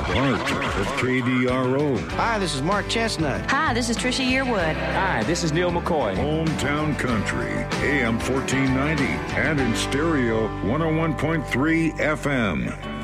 heart of KDRO. Hi, this is Mark Chestnut. Hi, this is Trisha Yearwood. Hi, this is Neil McCoy. Hometown Country, AM 1490, and in stereo 101.3 FM.